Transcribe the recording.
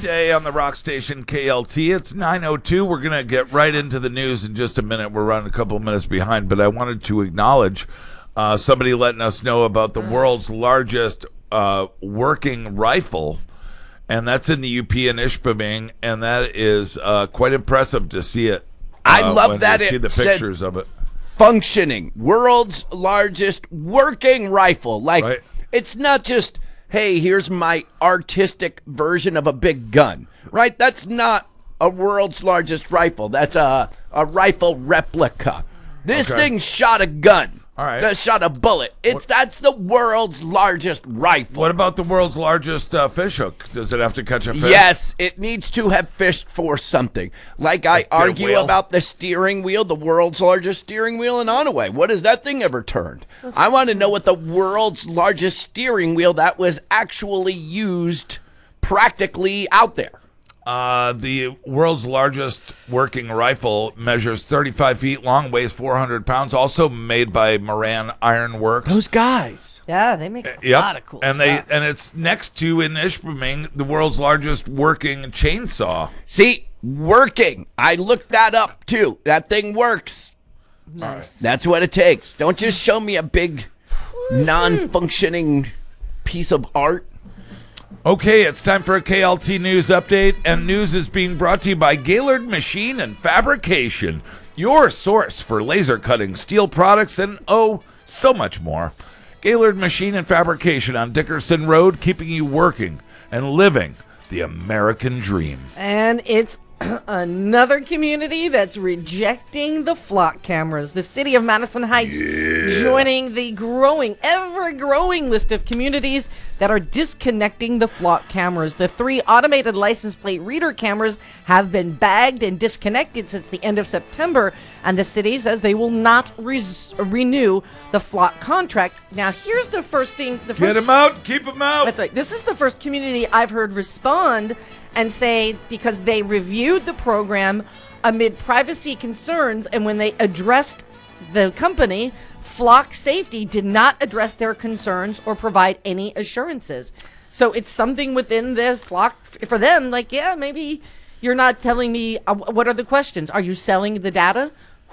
midday on the rock station KLT. It's 9:02. We're going to get right into the news in just a minute. We're running a couple of minutes behind, but I wanted to acknowledge somebody letting us know about the world's largest working rifle, and that's in the UP in Ishpeming, and that is quite impressive to see it. I love that see the pictures of it. Functioning, world's largest working rifle. Like, Right. It's not just, hey, here's my artistic version of a big gun, right? That's not a world's largest rifle. That's a rifle replica. This thing shot a gun. All right. That shot a bullet. That's the world's largest rifle. What about the world's largest fish hook? Does it have to catch a fish? Yes, it needs to have fished for something. Like I argue whale? about the steering wheel, the world's largest steering wheel in Onaway. What has that thing ever turned? I want to know what the world's largest steering wheel that was actually used practically out there. The world's largest working rifle measures 35 feet long, weighs 400 pounds, also made by Moran Iron Works. Those guys. Yeah, they make a lot of cool and stuff. and it's next to, in Ishpeming, the world's largest working chainsaw. See, working. I looked that up too. That thing works. Nice. That's what it takes. Don't just show me a big non-functioning piece of art. Okay, it's time for a KLT News update, and news is being brought to you by Gaylord Machine and Fabrication, your source for laser cutting, steel products, and so much more. Gaylord Machine and Fabrication on Dickerson Road, keeping you working and living the American dream. And it's another community that's rejecting the flock cameras. The city of Madison Heights joining the ever-growing list of communities that are disconnecting the flock cameras. The 3 automated license plate reader cameras have been bagged and disconnected since the end of September, and the city says they will not renew the flock contract. Now, here's the first thing. Get them out, keep them out. That's right. This is the first community I've heard respond and say, because they reviewed the program amid privacy concerns, and when they addressed the company, Flock Safety did not address their concerns or provide any assurances. So it's something within the Flock, for them, like, yeah, maybe you're not telling me, what are the questions? Are you selling the data?